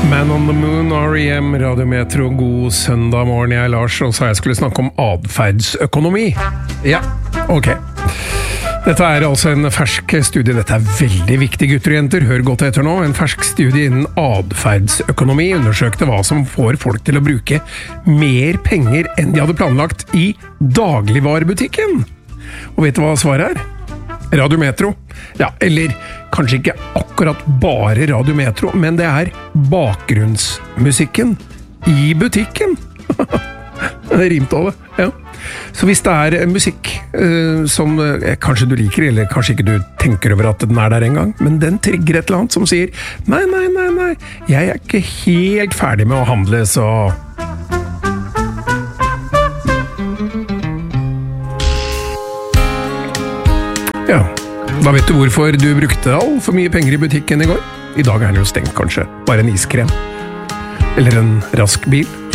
Man on the Moon, R.E.M., Radiometro, god søndag morgen, jeg er Lars, og så jeg skulle snakke om adferdsøkonomi. Ja, ok. Dette er altså en fersk studie, dette er veldig viktig gutter og jenter, hør godt etter nå, en fersk studie innen adferdsøkonomi undersøkte hva som får folk til å bruke mer penger enn de hadde planlagt i dagligvarebutikken. Og vet du hva svaret er? Radiometro. Ja, eller kanskje ikke akkurat bare Radiometro, men det er bakgrunnsmusikken i butikken. Det rimte over, ja. Så hvis det er musikk som kanskje du liker, eller kanskje ikke du tenker over at den er der en gang, men den trigger et eller annet som sier nei, jeg er ikke helt ferdig med å handle, så... Ja, da vet du hvorfor du brukte alt for mye penger i butikken i går. I dag er den jo stengt kanskje, bare en iskrem. Eller en rask bil.